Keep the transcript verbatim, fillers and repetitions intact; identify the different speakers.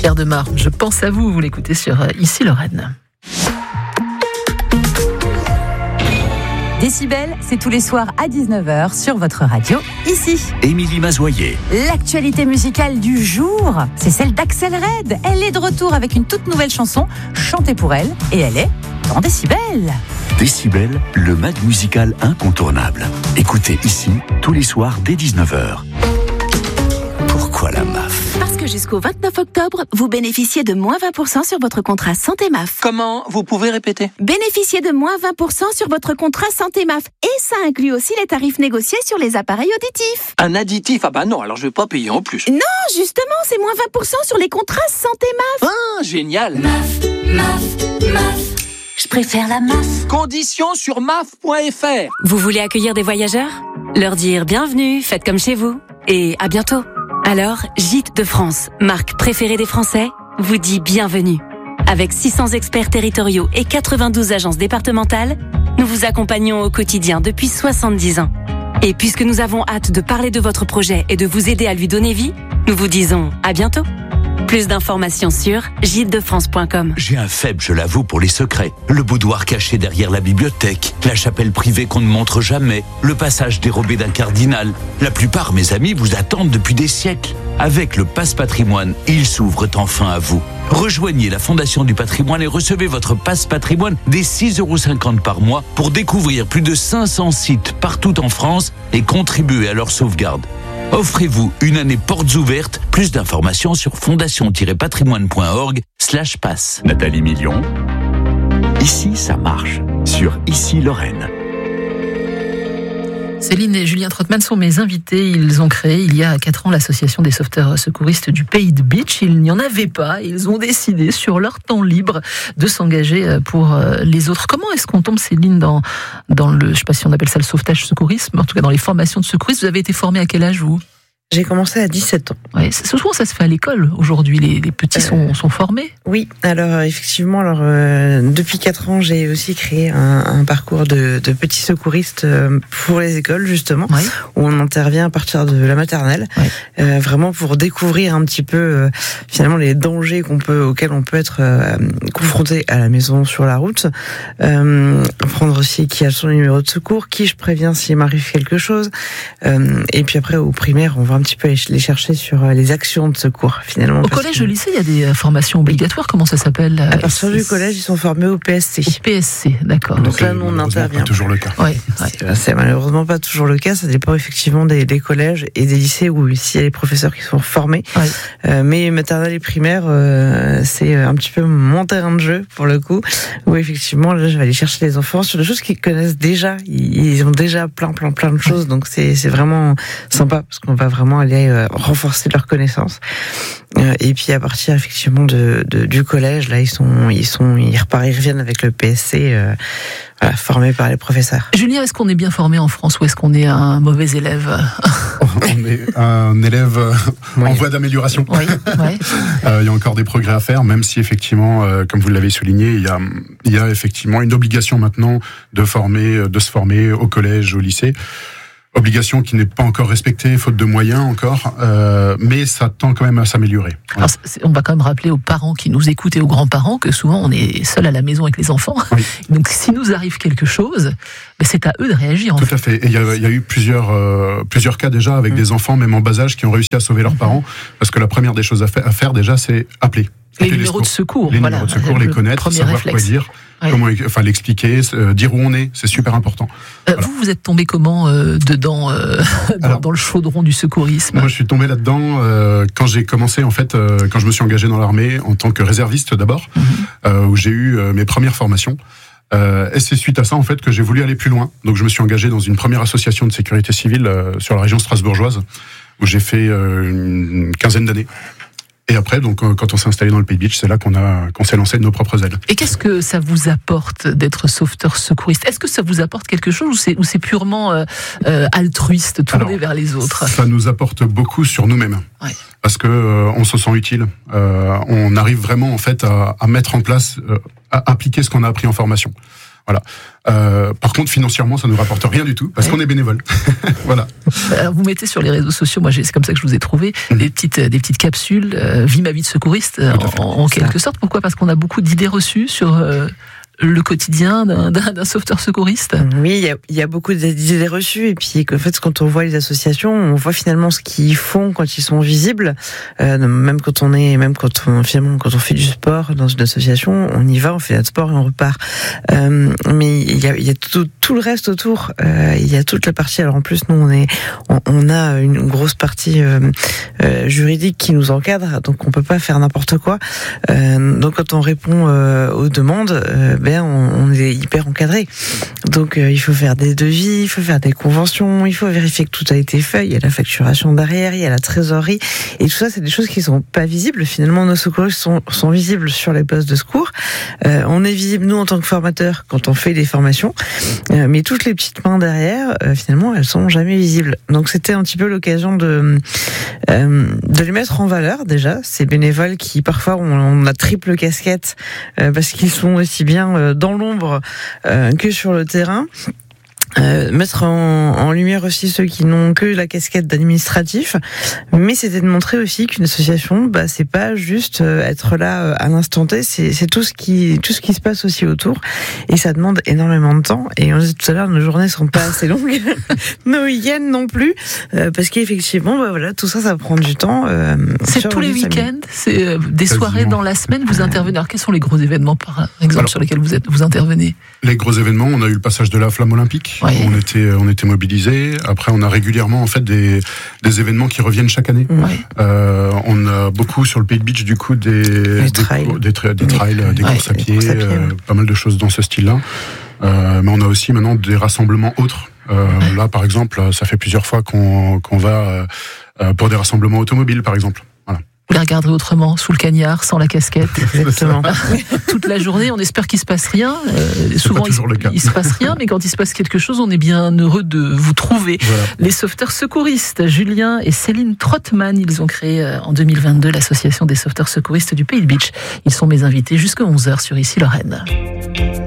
Speaker 1: Pierre Demar, je pense à vous, vous l'écoutez sur Ici Lorraine.
Speaker 2: Décibel, c'est tous les soirs à dix-neuf heures sur votre radio, ici.
Speaker 3: Émilie Mazoyer.
Speaker 2: L'actualité musicale du jour, c'est celle d'Axel Red. Elle est de retour avec une toute nouvelle chanson, chantée pour elle, et elle est dans Décibel.
Speaker 3: Décibel, le mag musical incontournable. Écoutez ici, tous les soirs dès dix-neuf heures. Pourquoi la M A F ?
Speaker 4: Parce que jusqu'au vingt-neuf octobre, vous bénéficiez de moins vingt pour cent sur votre contrat Santé M A F.
Speaker 5: Comment ? Vous pouvez répéter ?
Speaker 4: Bénéficiez de moins vingt pour cent sur votre contrat Santé M A F. Et ça inclut aussi les tarifs négociés sur les appareils auditifs.
Speaker 5: Un additif ? Ah bah non, alors je vais pas payer en plus.
Speaker 4: Non, justement, c'est moins vingt pour cent sur les contrats Santé M A F.
Speaker 5: Ah, génial !
Speaker 4: M A F, M A F, M A F. Je préfère la M A F.
Speaker 5: Conditions sur M A F point F R.
Speaker 6: Vous voulez accueillir des voyageurs ? Leur dire bienvenue, faites comme chez vous. Et à bientôt. Alors, Gîtes de France, marque préférée des Français, vous dit bienvenue. Avec six cents experts territoriaux et quatre-vingt-douze agences départementales, nous vous accompagnons au quotidien depuis soixante-dix ans. Et puisque nous avons hâte de parler de votre projet et de vous aider à lui donner vie, nous vous disons à bientôt. Plus d'informations sur gîtes de france point com.
Speaker 3: J'ai un faible, je l'avoue, pour les secrets. Le boudoir caché derrière la bibliothèque, la chapelle privée qu'on ne montre jamais, le passage dérobé d'un cardinal. La plupart, mes amis, vous attendent depuis des siècles. Avec le Passe Patrimoine, ils s'ouvrent enfin à vous. Rejoignez la Fondation du Patrimoine et recevez votre Passe Patrimoine dès six euros cinquante par mois pour découvrir plus de cinq cents sites partout en France et contribuer à leur sauvegarde. Offrez-vous une année portes ouvertes. Plus d'informations sur fondation-patrimoine point org slash passe. Nathalie Million. Ici, ça marche. Sur Ici Lorraine.
Speaker 1: Céline et Julien Trottmann sont mes invités. Ils ont créé il y a quatre ans l'association des sauveteurs secouristes du Pays de Bitche. Il n'y en avait pas. Ils ont décidé sur leur temps libre de s'engager pour les autres. Comment est-ce qu'on tombe, Céline, dans, dans le, je ne sais pas si on appelle ça le sauvetage secourisme, en tout cas dans les formations de secouristes. Vous avez été formé à quel âge, vous ?
Speaker 7: J'ai commencé à dix-sept ans.
Speaker 1: Ouais, souvent ça se fait à l'école aujourd'hui, les, les petits sont, euh, sont formés.
Speaker 7: Oui, alors effectivement, alors, euh, depuis quatre ans, j'ai aussi créé un, un parcours de, de petits secouristes pour les écoles, justement, ouais. Où on intervient à partir de la maternelle, ouais. euh, vraiment pour découvrir un petit peu euh, finalement les dangers qu'on peut, auxquels on peut être euh, confronté à la maison, sur la route, euh, apprendre aussi qui a son numéro de secours, qui je préviens s'il m'arrive quelque chose, euh, et puis après au primaire, on va un petit peu les chercher sur les actions de secours, finalement.
Speaker 1: Au collège, au lycée, il y a des formations obligatoires. Comment ça s'appelle ?
Speaker 7: À partir du collège, ils sont formés au P S C.
Speaker 1: Au P S C, d'accord.
Speaker 7: Donc là, nous, on intervient.
Speaker 8: C'est toujours le cas.
Speaker 1: Ouais, ouais.
Speaker 7: C'est, c'est malheureusement pas toujours le cas. Ça dépend effectivement des, des collèges et des lycées où ici, il y a les professeurs qui sont formés. Ouais. Euh, mais maternelle et primaire, euh, c'est un petit peu mon terrain de jeu, pour le coup, où effectivement, là, je vais aller chercher les enfants sur des choses qu'ils connaissent déjà. Ils ont déjà plein, plein, plein de choses. Donc c'est, c'est vraiment sympa parce qu'on va vraiment aller euh, renforcer leurs connaissances. Euh, et puis à partir effectivement de, de du collège, là ils sont ils sont ils repartent, ils reviennent avec le P S C euh, voilà, formés par les professeurs.
Speaker 1: Julien, est-ce qu'on est bien formé en France ou est-ce qu'on est un mauvais élève ?
Speaker 8: On est un élève oui. en voie d'amélioration.
Speaker 1: Oui, oui.
Speaker 8: euh, il y a encore des progrès à faire, même si effectivement, euh, comme vous l'avez souligné, il y a il y a effectivement une obligation maintenant de former, de se former au collège, au lycée. Obligation qui n'est pas encore respectée, faute de moyens encore, euh, mais ça tend quand même à s'améliorer.
Speaker 1: Alors, on va quand même rappeler aux parents qui nous écoutent et aux grands-parents que souvent on est seul à la maison avec les enfants. Oui. Donc si nous arrive quelque chose, ben c'est à eux de réagir. En
Speaker 8: Tout
Speaker 1: fait.
Speaker 8: à fait. Et il y a, y a eu plusieurs, euh, plusieurs cas déjà avec mmh. des enfants, même en bas âge, qui ont réussi à sauver leurs mmh. parents, parce que la première des choses à, fa- à faire déjà, c'est appeler.
Speaker 1: Les numéros de secours,
Speaker 8: les
Speaker 1: voilà,
Speaker 8: numéros de secours, les connaître, savoir
Speaker 1: réflexe.
Speaker 8: quoi dire,
Speaker 1: ouais.
Speaker 8: comment, enfin l'expliquer, euh, dire où on est, c'est super important.
Speaker 1: Euh, voilà. Vous, vous êtes tombé comment euh, dedans, euh, dans, Alors, dans le chaudron du secourisme ?
Speaker 8: Moi, je suis tombé là-dedans euh, quand j'ai commencé, en fait, euh, quand je me suis engagé dans l'armée en tant que réserviste d'abord, mm-hmm. euh, où j'ai eu euh, mes premières formations. Euh, et c'est suite à ça, en fait, que j'ai voulu aller plus loin. Donc, je me suis engagé dans une première association de sécurité civile euh, sur la région strasbourgeoise, où j'ai fait euh, une quinzaine d'années. Et après, donc, quand on s'est installé dans le Pays de Bitche, c'est là qu'on a, qu'on s'est lancé de nos propres ailes.
Speaker 1: Et qu'est-ce que ça vous apporte d'être sauveteur secouriste ? Est-ce que ça vous apporte quelque chose ou c'est, ou c'est purement euh, euh, altruiste, tourné Alors, vers les autres ?
Speaker 8: Ça nous apporte beaucoup sur nous-mêmes. Ouais. Parce que euh, on se sent utile. Euh, on arrive vraiment, en fait, à, à mettre en place, euh, à appliquer ce qu'on a appris en formation. Voilà. Euh, par contre, financièrement, ça ne nous rapporte rien du tout parce ouais. qu'on est bénévole. Voilà.
Speaker 1: Alors, vous mettez sur les réseaux sociaux, moi c'est comme ça que je vous ai trouvé, mmh. des petites des petites capsules, euh, vie ma vie de secouriste, en, en quelque sorte. Pourquoi ? Parce qu'on a beaucoup d'idées reçues sur euh, le quotidien d'un, d'un, d'un sauveteur secouriste.
Speaker 7: Oui, il y a, il y a beaucoup d'idées reçues et puis en fait, quand on voit les associations, on voit finalement ce qu'ils font quand ils sont visibles. Euh, même quand on est, même quand on finalement quand on fait du sport dans une association, on y va, on fait notre sport et on repart. Euh, mais il y a, il y a tout, tout le reste autour. Euh, il y a toute la partie. Alors en plus, nous on est, on, on a une grosse partie euh, euh, juridique qui nous encadre, donc on peut pas faire n'importe quoi. Euh, donc quand on répond euh, aux demandes, euh, ben on, on est hyper encadré. Donc euh, il faut faire des devis, il faut faire des conventions, il faut vérifier que tout a été fait. Il y a la facturation derrière, il y a la trésorerie, et tout ça, c'est des choses qui sont pas visibles. Finalement, nos secouristes sont, sont visibles sur les postes de secours. Euh, on est visible nous en tant que formateurs quand on fait des formations, euh, mais toutes les petites mains derrière, euh, finalement, elles sont jamais visibles. Donc c'était un petit peu l'occasion de euh, de les mettre en valeur déjà. Ces bénévoles qui parfois ont, ont la triple casquette euh, parce qu'ils sont aussi bien euh, dans l'ombre euh, que sur le terrain. Euh, mettre en, en lumière aussi ceux qui n'ont que la casquette d'administratif, mais c'était de montrer aussi qu'une association, bah, c'est pas juste euh, être là euh, à l'instant T, c'est, c'est tout ce qui tout ce qui se passe aussi autour, et ça demande énormément de temps. Et on disait tout à l'heure, nos journées sont pas assez longues, nos week-ends non plus, euh, parce qu'effectivement, bah, voilà, tout ça, ça prend du temps. Euh,
Speaker 1: c'est tous les week-ends, c'est euh, des Quasiment. soirées dans la semaine. Vous intervenez. Alors, quels sont les gros événements, par exemple, Alors, sur lesquels vous êtes, vous intervenez ?
Speaker 8: Les gros événements, on a eu le passage de la flamme olympique.
Speaker 1: Oui.
Speaker 8: On était, on était mobilisés. Après, on a régulièrement en fait des, des événements qui reviennent chaque année.
Speaker 1: Oui.
Speaker 8: Euh, on a beaucoup sur le Pays de Beach du coup des
Speaker 7: des trails,
Speaker 8: des, des, des, trails,
Speaker 7: oui.
Speaker 8: des
Speaker 7: ouais,
Speaker 8: courses à pied,
Speaker 7: courses à pied
Speaker 8: euh,
Speaker 7: ouais.
Speaker 8: pas mal de choses dans ce style-là. Euh, mais on a aussi maintenant des rassemblements autres. Euh, ouais. Là, par exemple, ça fait plusieurs fois qu'on, qu'on va euh, pour des rassemblements automobiles, par exemple. Voilà.
Speaker 1: Vous les regarderez autrement, sous le cagnard, sans la casquette.
Speaker 7: Exactement.
Speaker 1: Toute la journée, on espère qu'il se passe rien. Euh, souvent,
Speaker 8: il,
Speaker 1: le cas. il se passe rien, mais quand il se passe quelque chose, on est bien heureux de vous trouver.
Speaker 8: Voilà.
Speaker 1: Les sauveteurs secouristes, Julien et Céline Trottmann, ils ont créé en deux mille vingt-deux l'association des sauveteurs secouristes du Pays de Beach. Ils sont mes invités jusqu'à onze heures sur Ici Lorraine.